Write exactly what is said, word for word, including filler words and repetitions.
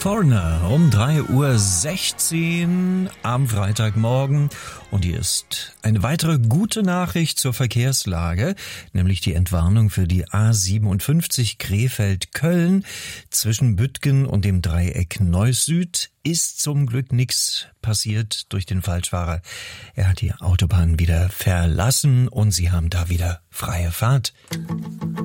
Foreigner um drei Uhr sechzehn am Freitagmorgen und hier ist eine weitere gute Nachricht zur Verkehrslage, nämlich die Entwarnung für die A siebenundfünfzig Krefeld-Köln zwischen Büttgen und dem Dreieck Neuss Süd ist zum Glück nichts passiert durch den Falschfahrer. Er hat die Autobahn wieder verlassen und Sie haben da wieder freie Fahrt.